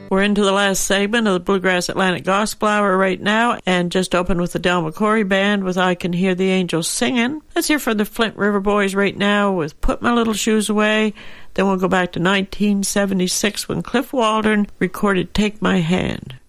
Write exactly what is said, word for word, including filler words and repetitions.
We're into the last segment of the Bluegrass Atlantic Gospel Hour right now, and just opened with the Del McCoury Band with I Can Hear the Angels Singing. Let's hear from the Flint River Boys right now with Put My Little Shoes Away. Then we'll go back to nineteen seventy-six when Cliff Waldron recorded Take My Hand.